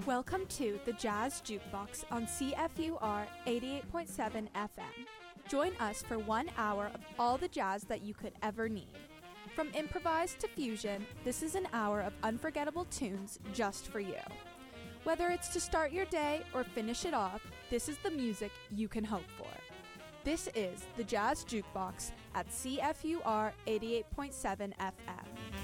Welcome to the Jazz Jukebox on CFUR 88.7 FM. Join us for 1 hour of all the jazz that you could ever need. From improvised to fusion, this is an hour of unforgettable tunes just for you. Whether it's to start your day or finish it off, this is the music you can hope for. This is the Jazz Jukebox at CFUR 88.7 FM.